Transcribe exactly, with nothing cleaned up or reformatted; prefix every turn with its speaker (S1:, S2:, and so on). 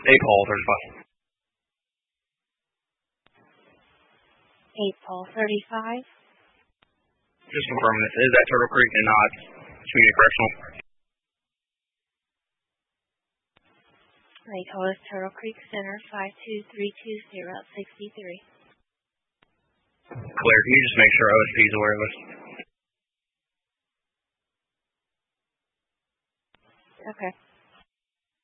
S1: eight Paul thirty-five.
S2: eight Paul thirty-five.
S1: Just confirming this is at Turtle Creek and not Community Correctional.
S2: eight Paul is Turtle Creek Center, five two three two zero six three.
S1: Claire, can you just make sure O S P is aware of this?